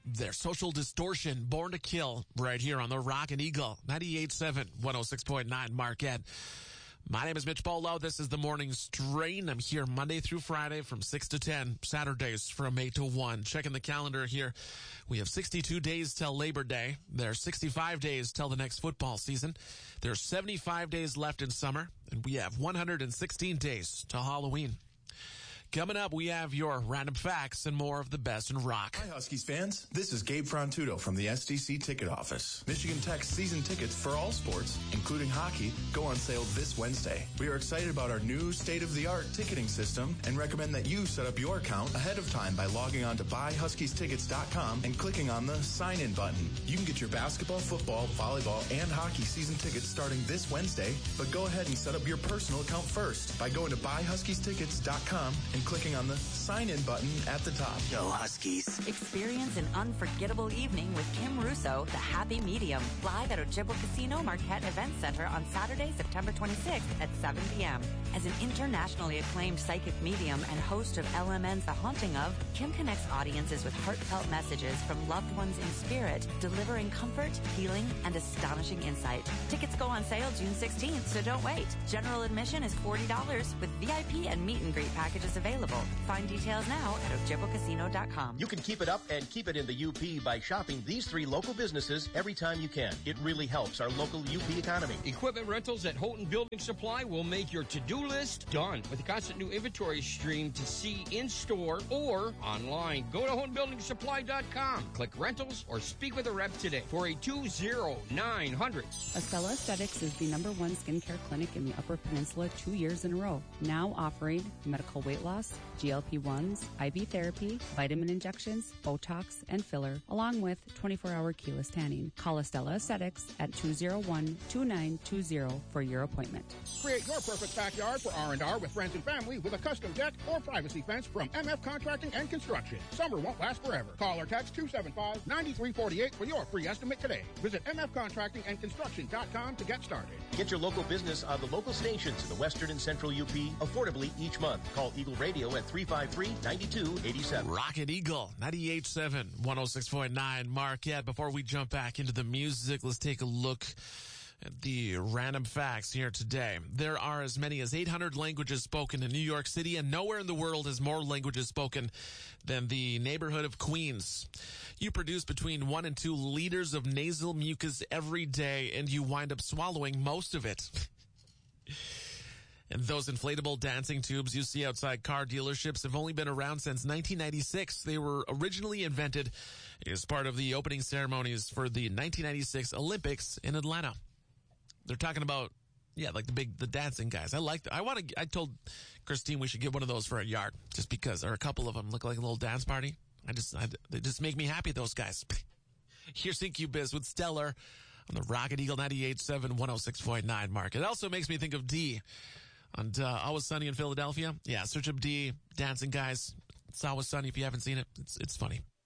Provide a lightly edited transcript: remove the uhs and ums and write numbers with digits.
Their Social Distortion, Born to Kill, right here on the Rocket Eagle, 98.7, 106.9 Marquette. My name is Mitch Polo. This is the Morning Strain. I'm here Monday through Friday from 6 to 10, Saturdays from 8 to 1. Checking the calendar here. We have 62 days till Labor Day. There are 65 days till the next football season. There are 75 days left in summer, and we have 116 days till Halloween. Coming up, we have your random facts and more of the best in rock. Hi, Huskies fans. This is Gabe Frontudo from the SDC Ticket Office. Michigan Tech's season tickets for all sports, including hockey, go on sale this Wednesday. We are excited about our new state-of-the-art ticketing system and recommend that you set up your account ahead of time by logging on to buyhuskiestickets.com and clicking on the sign-in button. You can get your basketball, football, volleyball, and hockey season tickets starting this Wednesday, but go ahead and set up your personal account first by going to buyhuskiestickets.com and clicking on the sign-in button at the top. Go Huskies. Experience an unforgettable evening with Kim Russo, The Happy Medium, live at Ojibwa Casino Marquette Event Center on Saturday, September 26th at 7 p.m. As an internationally acclaimed psychic medium and host of LMN's The Haunting Of, Kim connects audiences with heartfelt messages from loved ones in spirit, delivering comfort, healing, and astonishing insight. Tickets go on sale June 16th, so don't wait. General admission is $40 with VIP and meet and greet packages available. Find details now at ojibwacasino.com. You can keep it up and keep it in the UP by shopping these 3 local businesses every time you can. It really helps our local UP economy. Equipment rentals at Houghton Building Supply will make your to-do list done with a constant new inventory stream to see in-store or online. Go to HoughtonBuildingSupply.com. Click rentals or speak with a rep today for a 20900. Estella Aesthetics is the #1 skincare clinic in the Upper Peninsula 2 years in a row. Now offering medical weight loss, GLP-1s, IV therapy, vitamin injections, Botox, and filler, along with 24-hour keyless tanning. Call Estella Aesthetics at 201-2920 for your appointment. Create your perfect backyard for R&R with friends and family with a custom deck or privacy fence from MF Contracting and Construction. Summer won't last forever. Call or text 275-9348 for your free estimate today. Visit mfcontractingandconstruction.com to get started. Get your local business on the local stations in the Western and Central UP affordably each month. Call Eagle Radio at 353-9287. Rocket Eagle, 98.7, 106.9 Marquette. Before we jump back into the music, let's take a look at the random facts here today. There are as many as 800 languages spoken in New York City, and nowhere in the world is more languages spoken than the neighborhood of Queens. You produce between 1 and 2 liters of nasal mucus every day, and you wind up swallowing most of it. And those inflatable dancing tubes you see outside car dealerships have only been around since 1996. They were originally invented as part of the opening ceremonies for the 1996 Olympics in Atlanta. They're talking about, like the dancing guys. I told Christine we should get one of those for our yard just because, or a couple of them look like a little dance party. They just make me happy, those guys. Here's Incubus with Stellar on the Rocket Eagle 98.7, 106.9 Market. It also makes me think of D. And Always Sunny in Philadelphia. Yeah, search up D, Dancing Guys. It's Always Sunny if you haven't seen it. It's funny.